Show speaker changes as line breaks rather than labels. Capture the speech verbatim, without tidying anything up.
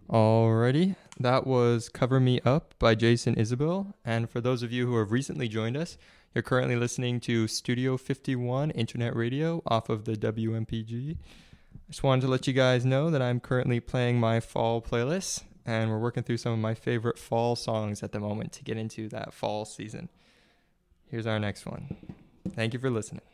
Alrighty, that was Cover Me Up by Jason Isabel. And for those of you who have recently joined us, you're currently listening to Studio fifty-one Internet Radio off of the W M P G. I just wanted to let you guys know that I'm currently playing my fall playlist, and we're working through some of my favorite fall songs at the moment to get into that fall season. Here's our next one. Thank you for listening.